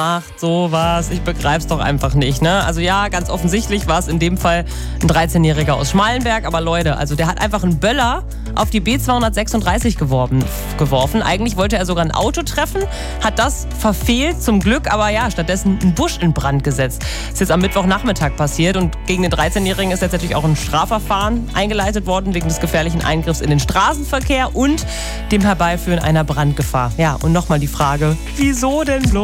Macht sowas, ich begreif's doch einfach nicht, ne? Also ja, ganz offensichtlich war es in dem Fall ein 13-Jähriger aus Schmallenberg, aber Leute, also der hat einfach einen Böller auf die B236 geworfen. Eigentlich wollte er sogar ein Auto treffen, hat das verfehlt zum Glück, aber ja, stattdessen einen Busch in Brand gesetzt. Das ist jetzt am Mittwochnachmittag passiert und gegen den 13-Jährigen ist jetzt natürlich auch ein Strafverfahren eingeleitet worden wegen des gefährlichen Eingriffs in den Straßenverkehr und dem Herbeiführen einer Brandgefahr. Ja, und nochmal die Frage, wieso denn bloß?